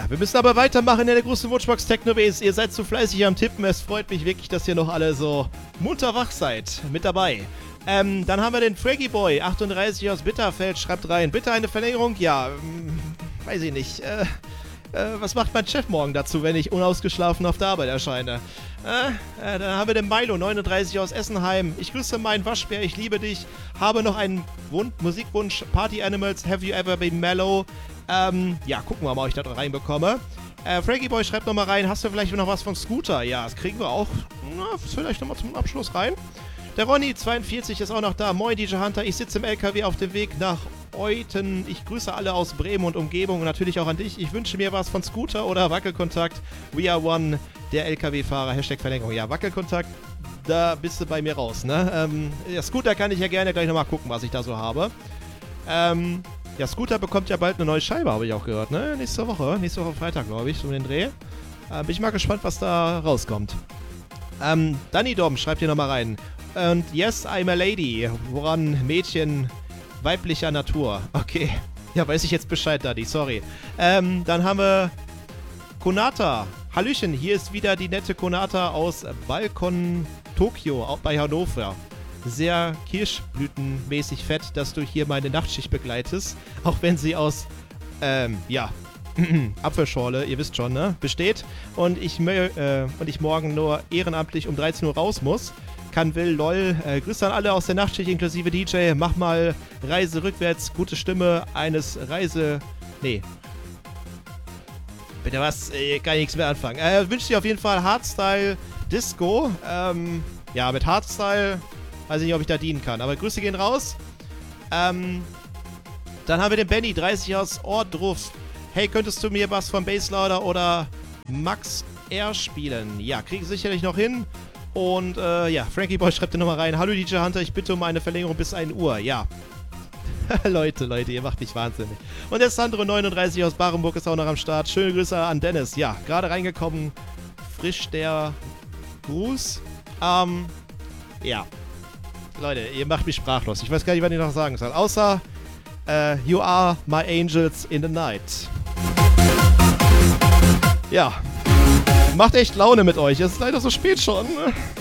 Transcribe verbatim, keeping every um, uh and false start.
wir müssen aber weitermachen in der großen Wunschbox Technobase. Ihr seid zu fleißig am Tippen. Es freut mich wirklich, dass ihr noch alle so munter wach seid. Mit dabei. Ähm, dann haben wir den Fraggy Boy, achtunddreißig aus Bitterfeld, schreibt rein. Bitte eine Verlängerung? Ja, ähm, weiß ich nicht. Äh, äh, was macht mein Chef morgen dazu, wenn ich unausgeschlafen auf der Arbeit erscheine? Äh, äh, dann haben wir den Milo, neununddreißig aus Essenheim. Ich grüße meinen Waschbär, ich liebe dich. Habe noch einen Wund Musikwunsch. Party Animals, have you ever been mellow? Ähm, ja, gucken wir mal, ob ich da reinbekomme. Äh, Fraggy Boy schreibt nochmal rein, hast du vielleicht noch was von Scooter? Ja, das kriegen wir auch. Na, vielleicht nochmal zum Abschluss rein. Der Ronny, zweiundvierzig, ist auch noch da. Moin, D J Hunter, ich sitze im L K W auf dem Weg nach Euten. Ich grüße alle aus Bremen und Umgebung und natürlich auch an dich. Ich wünsche mir was von Scooter oder Wackelkontakt. We are one, der L K W-Fahrer, Hashtag Verlängerung. Ja, Wackelkontakt, da bist du bei mir raus, ne? Ähm, ja, Scooter kann ich ja gerne gleich nochmal gucken, was ich da so habe. Ähm... Ja, Scooter bekommt ja bald eine neue Scheibe, habe ich auch gehört, ne? Nächste Woche, nächste Woche Freitag, glaube ich, so um den Dreh. Äh, bin ich mal gespannt, was da rauskommt. Ähm, Danny Dom schreibt hier nochmal rein. Und yes, I'm a lady. Woran Mädchen weiblicher Natur. Okay. Ja, weiß ich jetzt Bescheid, Daddy, sorry. Ähm, dann haben wir Konata. Hallöchen, hier ist wieder die nette Konata aus Balkon Tokio, auch bei Hannover. Sehr kirschblütenmäßig fett, dass du hier meine Nachtschicht begleitest. Auch wenn sie aus, ähm, ja, Apfelschorle, ihr wisst schon, ne, besteht. Und ich, äh, und ich morgen nur ehrenamtlich um dreizehn Uhr raus muss. Kann, will, lol. Äh, Grüße an alle aus der Nachtschicht, inklusive D J. Mach mal Reise rückwärts. Gute Stimme eines Reise... Nee. Bitte was? Äh, kann ich nichts mehr anfangen. Äh, wünsche dir auf jeden Fall Hardstyle Disco. Ähm, ja, mit Hardstyle... Weiß ich nicht, ob ich da dienen kann. Aber Grüße gehen raus. Ähm, dann haben wir den Benny, dreißig aus Ordruf. Hey, könntest du mir was von Baselauder oder Max R spielen? Ja, kriege ich sicherlich noch hin. Und äh, ja, Frankie Boy schreibt dir nochmal rein. Hallo D J Hunter, ich bitte um eine Verlängerung bis ein Uhr. Ja. Leute, Leute, ihr macht mich wahnsinnig. Und der Sandro, neununddreißig aus Barenburg, ist auch noch am Start. Schöne Grüße an Dennis. Ja, gerade reingekommen. Frisch der Gruß. Ähm, ja. Leute, ihr macht mich sprachlos. Ich weiß gar nicht, was ich noch sagen soll. Außer, äh, you are my angels in the night. Ja. Macht echt Laune mit euch. Es ist leider so spät schon.